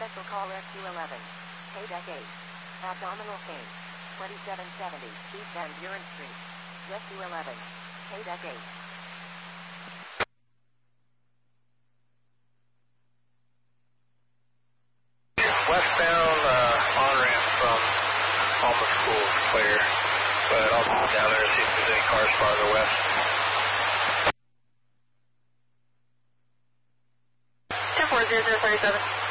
Special call Rescue 11. Paydeck 8. Abdominal pain. 2770 East Van Buren Street. Rescue 11. Paydeck 8. Westbound on-ramp from Alma School is clear, but I'll go down there and see if there's any cars farther west. 240-037.